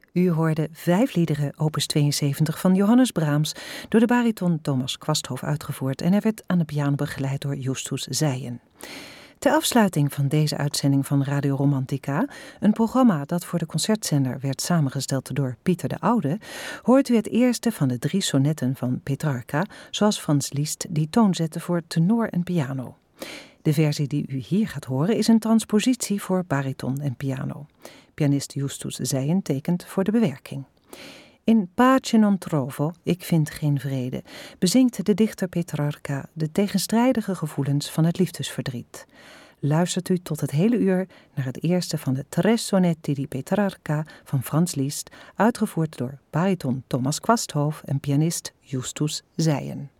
U hoorde 5 liederen opus 72 van Johannes Brahms door de bariton Thomas Quasthoff uitgevoerd en hij werd aan de piano begeleid door Justus Zijen. Ter afsluiting van deze uitzending van Radio Romantica, een programma dat voor de concertzender werd samengesteld door Pieter de Oude, hoort u het eerste van de 3 sonetten van Petrarca, zoals Franz Liszt die toon zette voor tenor en piano. De versie die u hier gaat horen is een transpositie voor bariton en piano. Pianist Justus Zijen tekent voor de bewerking. In Pace non trovo, ik vind geen vrede, bezingt de dichter Petrarca de tegenstrijdige gevoelens van het liefdesverdriet. Luistert u tot het hele uur naar het eerste van de Tre sonetti di Petrarca van Franz Liszt, uitgevoerd door bariton Thomas Quasthoff en pianist Justus Zijen.